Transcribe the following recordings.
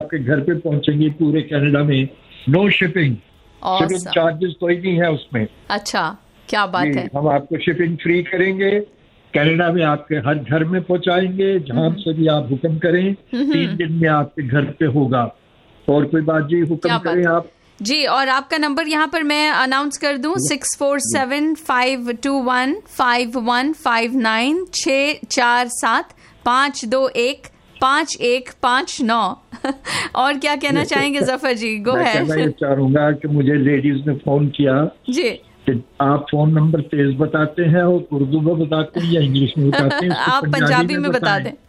आपके घर पे पहुंचेंगी पूरे कनाडा में, नो शिपिंग, शिपिंग चार्जेस कोई नहीं है उसमें। अच्छा, क्या बात है। हम आपको शिपिंग फ्री करेंगे, कनाडा में आपके हर घर में पहुंचाएंगे, जहां से भी आप हुक्म करें, 3 दिन में आपके घर पे होगा। और कोई बात जी, हुक्म करें आप जी। और आपका नंबर यहाँ पर मैं अनाउंस कर दूं, 6475215159 647-521-5159। और क्या कहना चाहेंगे जफर जी? गो है। मैं चाहूंगा कि मुझे लेडीज ने फोन किया जी, आप फोन नंबर तेज बताते हैं और उर्दू में बताते हैं या इंग्लिश में बताते हैं? आप पंजाबी में बता दें।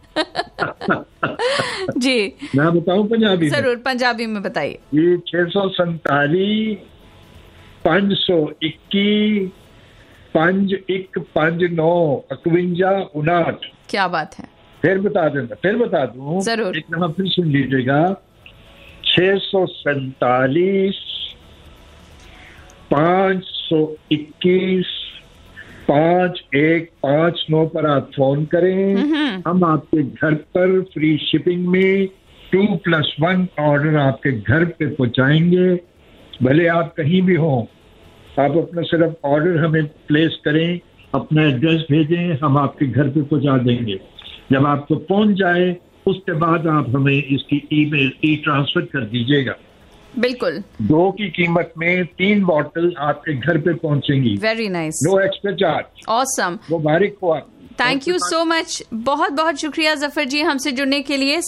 जी, मैं बताऊं पंजाबी? जरूर, पंजाबी में बताइए। ये 647 521 5159 5159। क्या बात है। फिर बता दूं जरूर, एक दफा फिर सुन लीजिएगा। 647 521 5159 पर आप फोन करें। हम आपके घर पर फ्री शिपिंग में 2+1 ऑर्डर आपके घर पे पहुंचाएंगे। भले आप कहीं भी हो, आप अपना सिर्फ ऑर्डर हमें प्लेस करें, अपना एड्रेस भेजें, हम आपके घर पे पहुंचा देंगे। जब आपको पहुंच जाए उसके बाद आप हमें इसकी ईमेल ट्रांसफर कर दीजिएगा। बिल्कुल, 2 की कीमत में 3 बॉटल आपके घर पे पहुंचेंगी। Very nice, no extra charge. Awesome, मुबारक हो आप। थैंक यू सो मच, बहुत बहुत शुक्रिया जफर जी हमसे जुड़ने के लिए।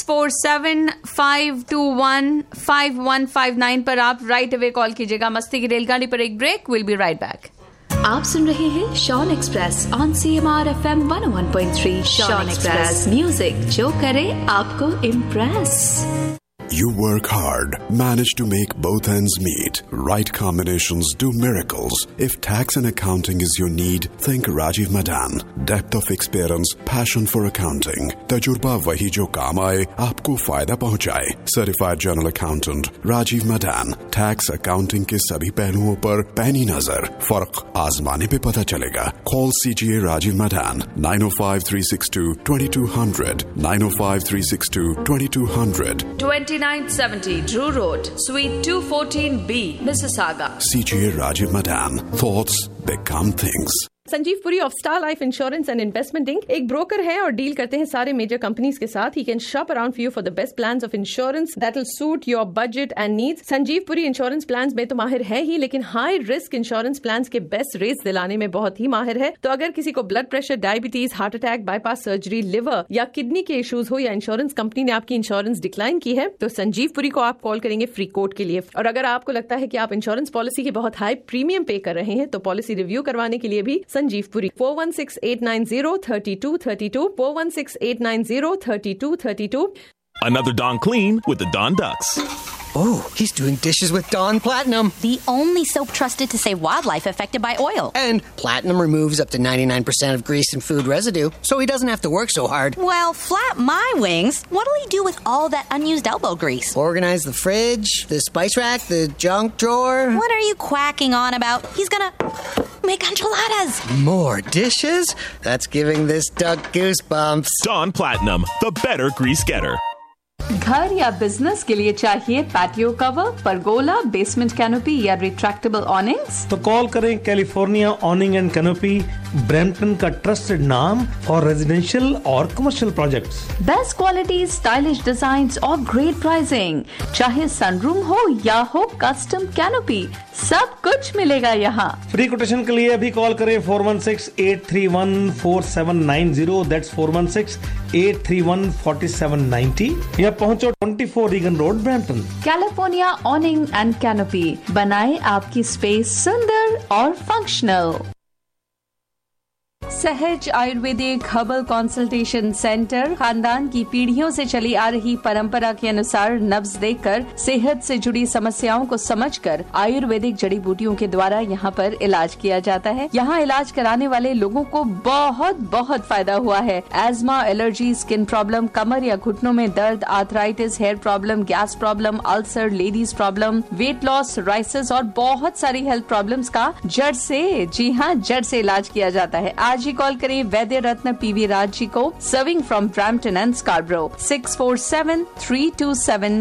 6475215159 पर आप राइट अवे कॉल कीजिएगा। मस्ती की रेलगाड़ी पर एक break, will be right back. आप सुन रहे हैं Shawn express on CMR FM 101.3। Shawn express, music जो करे आपको impress. You work hard, manage to make both ends meet. Right combinations do miracles. If tax and accounting is your need, think Rajiv Madan. Depth of experience, passion for accounting. तजुर्बा वही जो काम आए, आपको फायदा पहुंचाए. Certified General Accountant Rajiv Madan. Tax accounting के सभी पहलुओं पर पैनी नजर. फर्क आजमाने पे पता चलेगा. Call CGA Rajiv Madan 905-362-2200 905-362-2200 2970 Drew Road, Suite 214B, Mississauga. CGA Rajiv Madan. Thoughts become things. Sanjeev Puri of star life insurance and investment ink एक ब्रोकर है और डील करते हैं सारे मेजर कंपनीज के साथ। He can shop around for you for the best plans of insurance that will suit your budget and needs. Sanjeev Puri insurance plans में तो माहिर है ही, लेकिन हाई रिस्क इंश्योरेंस प्लान्स के बेस्ट रेट्स दिलाने में बहुत ही माहिर है। तो अगर किसी को blood pressure, diabetes, heart attack, bypass surgery, liver या किडनी के इश्यूज हो या इंश्योरेंस कंपनी ने आपकी इंश्योरेंस डिक्लाइन की है, तो संजीव पुरी को आप कॉल करेंगे फ्री कोट के लिए। और अगर आपको लगता है कि आप इंश्योरेंस पॉलिसी की बहुत हाई प्रीमियम पे कर रहे हैं, तो पॉलिसी रिव्यू करवाने के लिए भी Sanjeev Puri 416-890-3232 416-890-3232. Another Dawn Clean with the Dawn Ducks. Oh, he's doing dishes with Dawn Platinum. The only soap trusted to save wildlife affected by oil. And Platinum removes up to 99% of grease and food residue, so he doesn't have to work so hard. Well, flap my wings. What'll he do with all that unused elbow grease? Organize the fridge, the spice rack, the junk drawer. What are you quacking on about? He's gonna make enchiladas. More dishes? That's giving this duck goosebumps. Dawn Platinum, the better grease getter. घर या business के लिए चाहिए patio cover, pergola, basement canopy या retractable ऑनिंग्स? तो call करें California ऑनिंग and canopy, Brampton का trusted नाम फॉर रेजिडेंशियल और commercial projects. Best quality, stylish designs और ग्रेट प्राइसिंग। चाहे सनरूम हो या हो कस्टम कैनोपी, सब कुछ मिलेगा यहाँ। फ्री कोटेशन के लिए अभी कॉल करें 416-831-4790, दैट्स 416-831-4790, या पहुंचो 24 Regan road, Brampton. California ऑनिंग and canopy, बनाए आपकी स्पेस सुंदर और फंक्शनल। सहज आयुर्वेदिक हर्बल कंसल्टेशन सेंटर खानदान की पीढ़ियों से चली आ रही परंपरा के अनुसार नब्ज देखकर सेहत से जुड़ी समस्याओं को समझकर आयुर्वेदिक जड़ी बूटियों के द्वारा यहाँ पर इलाज किया जाता है। यहाँ इलाज कराने वाले लोगों को बहुत बहुत फायदा हुआ है। एस्मा, एलर्जी, स्किन प्रॉब्लम, कमर या घुटनों में दर्द, arthritis, hair problem, gas problem, ulcer, ladies problem, weight loss, rises और बहुत सारी हेल्थ प्रॉब्लम्स का जड़ से, जी हाँ, जड़ से इलाज किया जाता है। आज ही कॉल करें वैद्य रत्न PV राज जी को, सर्विंग फ्रॉम ब्रैम्पटन एंड स्कार्बरो, 647-327